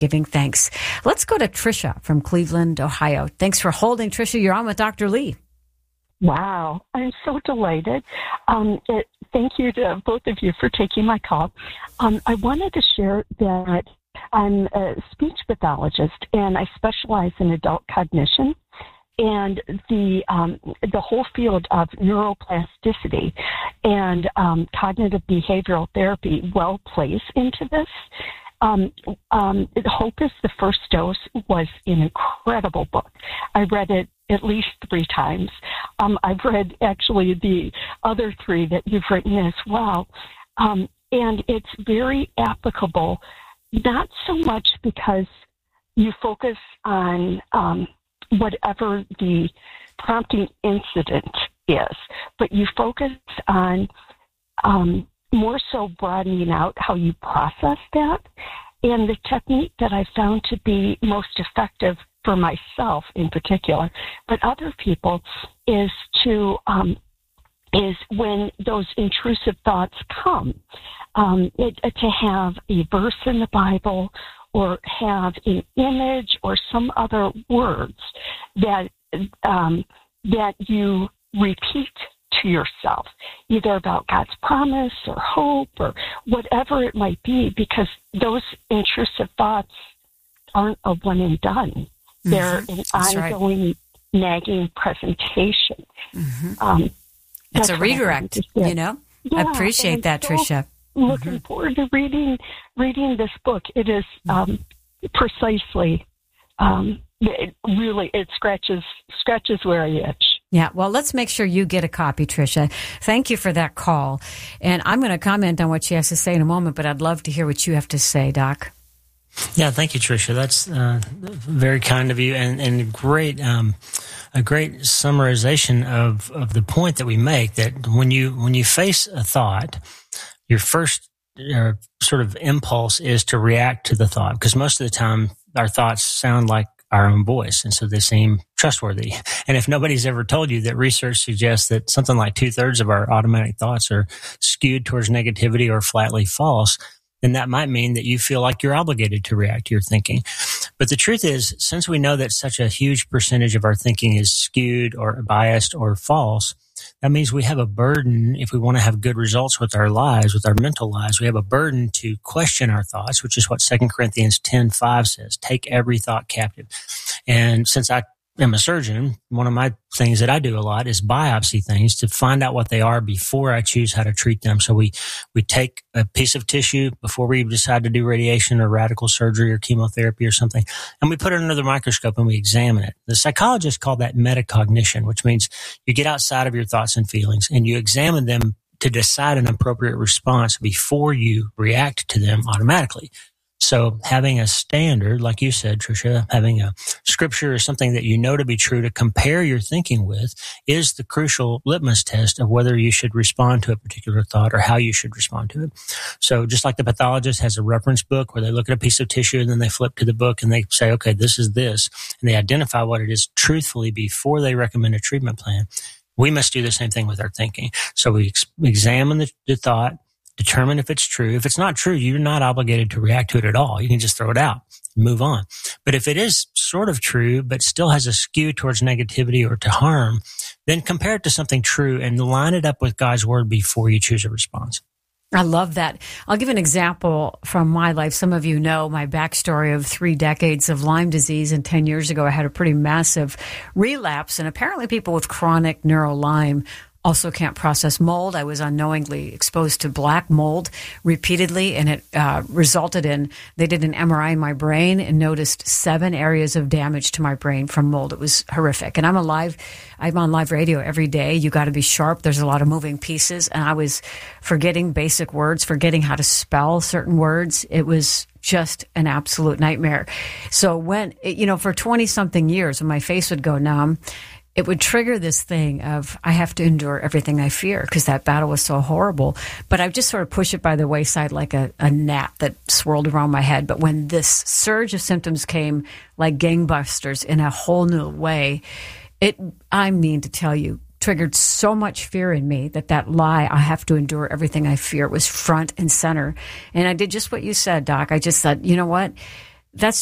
giving thanks. Let's go to Tricia from Cleveland, Ohio. Thanks for holding, Tricia. You're on with Dr. Lee. Wow, I'm so delighted. Thank you to both of you for taking my call. I wanted to share that I'm a speech pathologist, and I specialize in adult cognition. And the whole field of neuroplasticity and cognitive behavioral therapy well plays into this. Hope is the First Dose was an incredible book. I read it at least 3 times. I've read actually the other 3 that you've written as well. And it's very applicable, not so much because you focus on whatever the prompting incident is, but you focus on more so broadening out how you process that. And the technique that I found to be most effective for myself in particular, but other people, is when those intrusive thoughts come, to have a verse in the Bible or have an image or some other words that you repeat to yourself, either about God's promise or hope or whatever it might be, because those intrusive thoughts aren't a one and done. They're an ongoing, nagging presentation. It's a redirect, you know? Yeah, I appreciate that, Tricia. Looking forward to reading this book. It is precisely, it scratches where I itch. Yeah, well, let's make sure you get a copy, Tricia. Thank you for that call. And I'm going to comment on what she has to say in a moment, but I'd love to hear what you have to say, Doc. Yeah, thank you, Tricia. That's very kind of you, and a great summarization of the point that we make, that when you face a thought, your first sort of impulse is to react to the thought, because most of the time our thoughts sound like our own voice, and so they seem trustworthy. And if nobody's ever told you that research suggests that something like 2/3 of our automatic thoughts are skewed towards negativity or flatly false, then that might mean that you feel like you're obligated to react to your thinking. But the truth is, since we know that such a huge percentage of our thinking is skewed or biased or false, that means we have a burden. If we want to have good results with our lives, with our mental lives, we have a burden to question our thoughts, which is what 2 Corinthians 10:5 says, take every thought captive. And since I am a surgeon, one of my things that I do a lot is biopsy things to find out what they are before I choose how to treat them. So we take a piece of tissue before we decide to do radiation or radical surgery or chemotherapy or something, and we put it under the microscope and we examine it. The psychologists call that metacognition, which means you get outside of your thoughts and feelings and you examine them to decide an appropriate response before you react to them automatically. So having a standard, like you said, Tricia, having a scripture or something that you know to be true to compare your thinking with is the crucial litmus test of whether you should respond to a particular thought or how you should respond to it. So just like the pathologist has a reference book where they look at a piece of tissue and then they flip to the book and they say, okay, this is this, and they identify what it is truthfully before they recommend a treatment plan, we must do the same thing with our thinking. So we examine the thought, determine if it's true. If it's not true, you're not obligated to react to it at all. You can just throw it out and move on. But if it is sort of true, but still has a skew towards negativity or to harm, then compare it to something true and line it up with God's word before you choose a response. I love that. I'll give an example from my life. Some of you know my backstory of 3 decades of Lyme disease, and 10 years ago I had a pretty massive relapse, and apparently people with chronic neuro-Lyme also can't process mold. I was unknowingly exposed to black mold repeatedly, and it resulted in, they did an MRI in my brain and noticed 7 areas of damage to my brain from mold. It was horrific. And I'm on live radio every day. You got to be sharp. There's a lot of moving pieces. And I was forgetting basic words, forgetting how to spell certain words. It was just an absolute nightmare. So when, for 20 something years, when my face would go numb, it would trigger this thing of, I have to endure everything I fear because that battle was so horrible. But I just sort of push it by the wayside like a gnat that swirled around my head. But when this surge of symptoms came like gangbusters in a whole new way, I mean to tell you, triggered so much fear in me that lie, I have to endure everything I fear, was front and center. And I did just what you said, Doc. I just said, you know what? that's